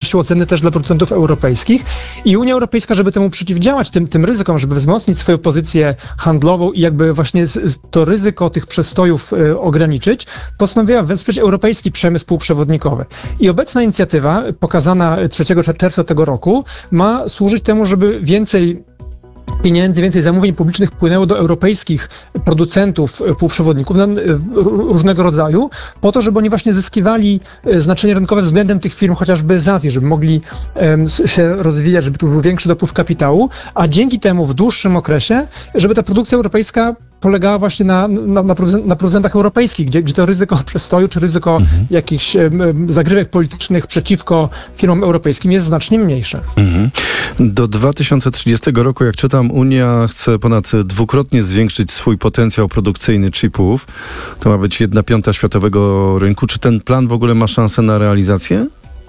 powiększyło ceny też dla producentów europejskich i Unia Europejska, żeby temu przeciwdziałać, tym ryzykom, żeby wzmocnić swoją pozycję handlową i jakby właśnie to ryzyko tych przestojów ograniczyć, postanowiła wesprzeć europejski przemysł półprzewodnikowy. I obecna inicjatywa, pokazana 3 czerwca tego roku, ma służyć temu, żeby więcej pieniędzy, więcej zamówień publicznych płynęło do europejskich producentów półprzewodników różnego rodzaju, po to, żeby oni właśnie zyskiwali znaczenie rynkowe względem tych firm chociażby z Azji, żeby mogli się rozwijać, żeby tu był większy dopływ kapitału, a dzięki temu w dłuższym okresie, żeby ta produkcja europejska polegała właśnie na producentach europejskich, gdzie to ryzyko przestoju, czy ryzyko jakichś zagrywek politycznych przeciwko firmom europejskim jest znacznie mniejsze. Do 2030 roku, jak czytam, Unia chce ponad dwukrotnie zwiększyć swój potencjał produkcyjny chipów. To ma być 1/5 światowego rynku. Czy ten plan w ogóle ma szansę na realizację?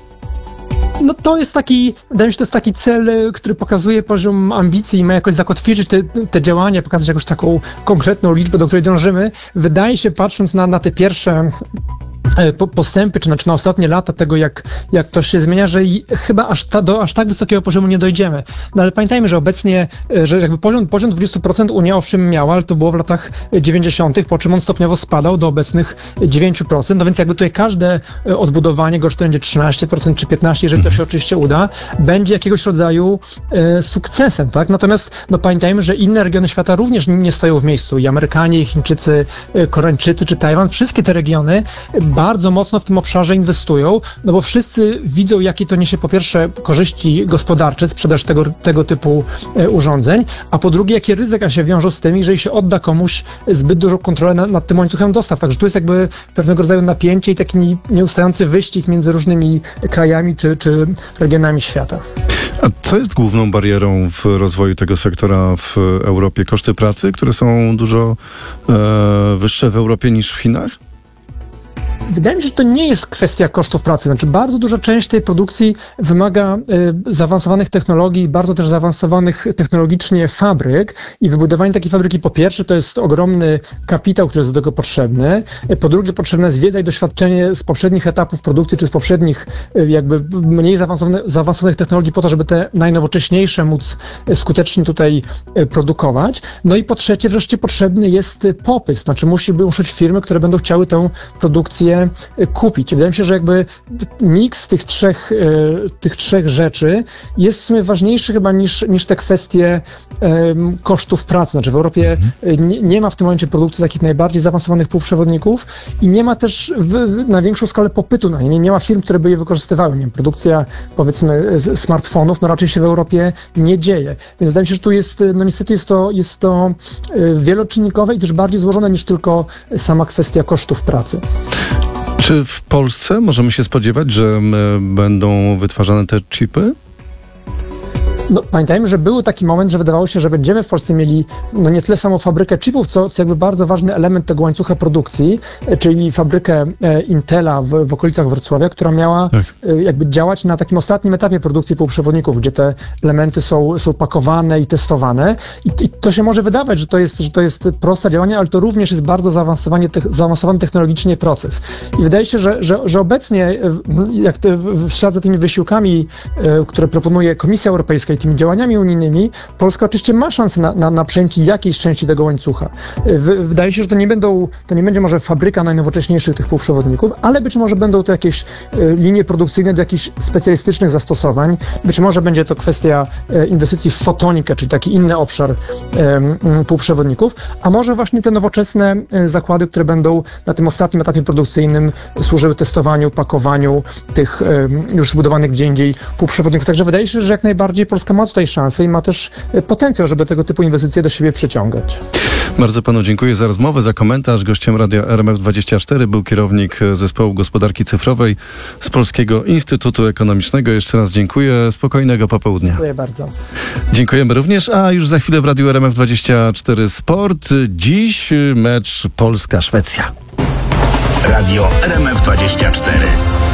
No to jest wydaje mi się, to jest taki cel, który pokazuje poziom ambicji i ma jakoś zakotwiczyć te działania, pokazać jakąś taką konkretną liczbę, do której dążymy. Wydaje się, patrząc na te pierwsze postępy, czy na ostatnie lata tego, jak to się zmienia, że chyba aż tak wysokiego poziomu nie dojdziemy. No ale pamiętajmy, że obecnie, że jakby poziom 20% Unia owszem miała, ale to było w latach 90., po czym on stopniowo spadał do obecnych 9%, no więc jakby tutaj każde odbudowanie go, czy to będzie 13% czy 15%, jeżeli to się oczywiście uda, będzie jakiegoś rodzaju sukcesem, tak? Natomiast no pamiętajmy, że inne regiony świata również nie stoją w miejscu. I Amerykanie, i Chińczycy, Koreańczycy, czy Tajwan, wszystkie te regiony bardzo mocno w tym obszarze inwestują, no bo wszyscy widzą, jakie to niesie po pierwsze korzyści gospodarcze, sprzedaż tego typu urządzeń, a po drugie, jakie ryzyka się wiążą z tym, jeżeli się odda komuś zbyt dużą kontrolę nad tym łańcuchem dostaw. Także tu jest jakby pewnego rodzaju napięcie i taki nieustający wyścig między różnymi krajami czy regionami świata. A co jest główną barierą w rozwoju tego sektora w Europie? Koszty pracy, które są dużo wyższe w Europie niż w Chinach? Wydaje mi się, że to nie jest kwestia kosztów pracy. Znaczy bardzo duża część tej produkcji wymaga zaawansowanych technologii, bardzo też zaawansowanych technologicznie fabryk i wybudowanie takiej fabryki po pierwsze to jest ogromny kapitał, który jest do tego potrzebny. Po drugie potrzebne jest wiedza i doświadczenie z poprzednich etapów produkcji, czy z poprzednich jakby mniej zaawansowanych technologii po to, żeby te najnowocześniejsze móc skutecznie tutaj produkować. No i po trzecie wreszcie potrzebny jest popyt. Znaczy muszą być firmy, które będą chciały tę produkcję kupić. Wydaje mi się, że jakby miks tych trzech rzeczy jest w sumie ważniejszy chyba niż te kwestie kosztów pracy. Znaczy w Europie nie ma w tym momencie produkcji takich najbardziej zaawansowanych półprzewodników i nie ma też na większą skalę popytu na nie. Nie ma firm, które by je wykorzystywały. Nie wiem, produkcja powiedzmy smartfonów raczej się w Europie nie dzieje. Więc wydaje mi się, że tu jest, no niestety jest to wieloczynnikowe i też bardziej złożone niż tylko sama kwestia kosztów pracy. Czy w Polsce możemy się spodziewać, że będą wytwarzane te chipy? No, pamiętajmy, że był taki moment, że wydawało się, że będziemy w Polsce mieli no nie tyle samą fabrykę chipów, co jakby bardzo ważny element tego łańcucha produkcji, czyli fabrykę Intela w okolicach Wrocławia, która miała jakby działać na takim ostatnim etapie produkcji półprzewodników, gdzie te elementy są pakowane i testowane. I to się może wydawać, że to jest proste działanie, ale to również jest bardzo zaawansowany technologicznie proces. I wydaje się, że obecnie, jak w ślad za tymi wysiłkami, które proponuje Komisja Europejska i tymi działaniami unijnymi, Polska oczywiście ma szansę na przejęcie jakiejś części tego łańcucha. Wydaje się, że to nie będzie może fabryka najnowocześniejszych tych półprzewodników, ale być może będą to jakieś linie produkcyjne do jakichś specjalistycznych zastosowań. Być może będzie to kwestia inwestycji w fotonikę, czyli taki inny obszar półprzewodników, a może właśnie te nowoczesne zakłady, które będą na tym ostatnim etapie produkcyjnym służyły testowaniu, pakowaniu tych już zbudowanych gdzie indziej półprzewodników. Także wydaje się, że jak najbardziej Polska ma tutaj szansę i ma też potencjał, żeby tego typu inwestycje do siebie przyciągać. Bardzo panu dziękuję za rozmowę, za komentarz. Gościem Radia RMF24 był kierownik Zespołu Gospodarki Cyfrowej z Polskiego Instytutu Ekonomicznego. Jeszcze raz dziękuję. Spokojnego popołudnia. Dziękuję bardzo. Dziękujemy również, a już za chwilę w Radiu RMF24 Sport. Dziś mecz Polska-Szwecja. Radio RMF24.